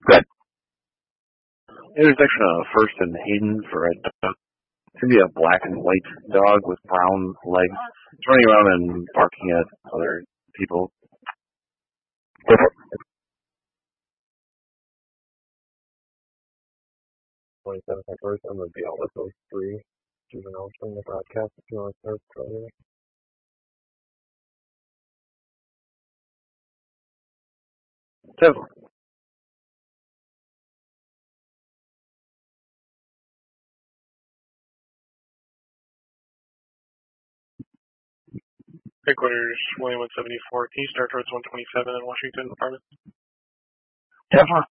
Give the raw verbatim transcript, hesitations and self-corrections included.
Good. Intersection of First and Hayden for a dog. It's going to be a black and white dog with brown legs. It's running around and barking at other people. twenty-seventh at first, I'm going to be out with those three juveniles from the broadcast if you want to start earlier. Seven. Headquarters, William one seventy-four. Can you start towards one twenty-seven in Washington, Department? Definitely.